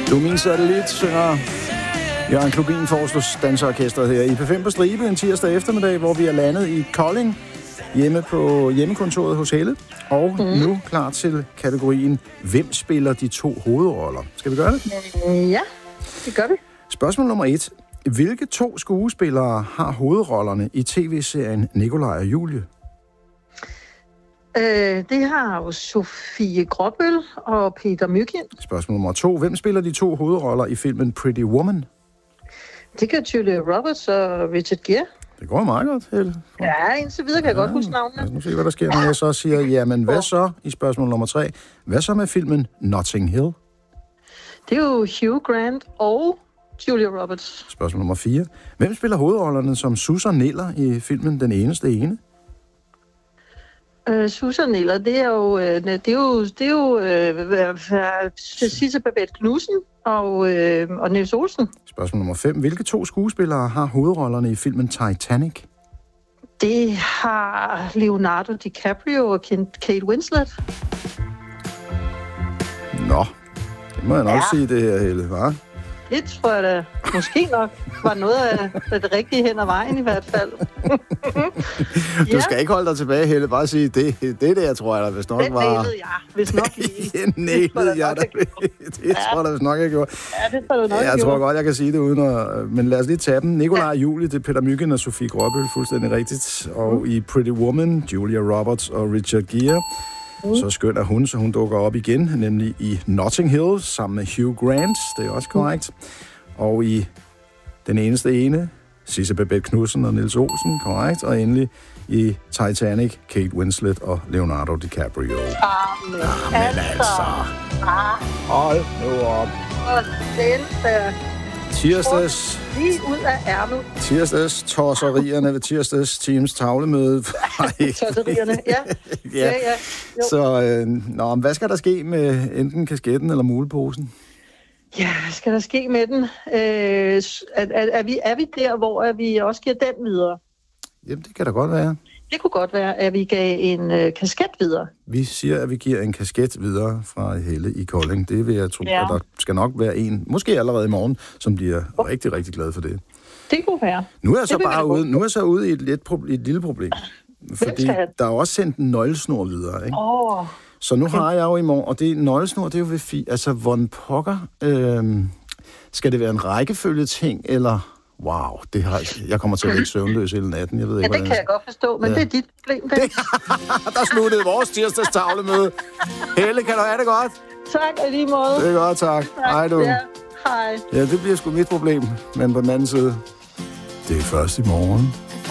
Du min satellit, synger Jørgen Klubin, Forstos Danseorkestret her i P5 på Stribe en tirsdag eftermiddag, hvor vi er landet i Kolding, hjemme på hjemmekontoret hos Helle. Og nu klar til kategorien, hvem spiller de to hovedroller? Skal vi gøre det? Ja, det gør vi. Spørgsmål nummer 1. Hvilke to skuespillere har hovedrollerne i tv-serien Nikolaj og Julie? Det har jo Sofie Gråbøl og Peter Mygind. Spørgsmål nummer 2. Hvem spiller de to hovedroller i filmen Pretty Woman? Det kan Julia Roberts og Richard Gere. Det går meget godt, Helle. Ja, indtil videre kan jeg godt huske navnene. Lad os nu se, hvad der sker, når jeg så siger, jamen hvad så i spørgsmål nummer 3? Hvad så med filmen Notting Hill? Det er jo Hugh Grant og Julia Roberts. Spørgsmål nummer 4. Hvem spiller hovedrollerne som Susan Neller i filmen Den Eneste Ene? Susan Neller, det er jo Sisse Babette Knudsen og Niels Olsen. Spørgsmål nummer 5. Hvilke to skuespillere har hovedrollerne i filmen Titanic? Det har Leonardo DiCaprio og Kate Winslet. Nå, det må jeg nok sige det her, Helle, hva'? Det tror jeg da måske nok var noget af det rigtige hen ad vejen i hvert fald. Du skal ikke holde dig tilbage, Helle. Bare sige, det der, tror jeg da, hvis nok var... Det nælede jeg, hvis nok lige. Det nælede jeg da. Det tror jeg da, hvis nok jeg gjorde. Ja, det tror du nok, jeg tror godt, jeg kan sige det uden at... Men lad os lige tage dem. Nikolaj og Julie, det er Peter Mygind og Sofie Gråbøl, fuldstændig rigtigt. Og i Pretty Woman, Julia Roberts og Richard Gere. Så skøn er hun, så hun dukker op igen, nemlig i Notting Hill sammen med Hugh Grant, det er også korrekt. Og i Den Eneste Ene, Sisse Babette Knudsen og Niels Olsen, korrekt. Og endelig i Titanic, Kate Winslet og Leonardo DiCaprio. Amen altså. Hold nu op. Og den Tirsdags... lige ud af ærmet. Tirsdags tosserierne ved tirsdags teams tavlemøde. Tosserierne, ja. Så hvad skal der ske med enten kasketten eller muleposen? Ja, hvad skal der ske med den? Er vi der, hvor vi også giver den videre? Jamen, det kan da godt være. Det kunne godt være, at vi gav en kasket videre. Vi siger, at vi giver en kasket videre fra Helle i Kolding. Det vil jeg tro, at der skal nok være en, måske allerede i morgen, som bliver rigtig, rigtig glad for det. Det kunne være. Nu er jeg så ude i et lille problem. Fordi der er også sendt en nøglesnor videre, ikke? Så nu har jeg jo i morgen, og det nøglesnor, det er jo ved altså, hvordan pokker, skal det være en rækkefølge ting, eller... Wow, jeg kommer til at ligge søvnløs hele natten. Jeg ved ikke, det kan jeg godt forstå, men det er dit problem. Der sluttede vores tirsdags tavlemøde. Helle, kan du have det godt? Tak, i lige måde. Det er godt, tak. Hej du. Ja, hej. Ja, det bliver sgu mit problem, men på den anden side, det er først i morgen.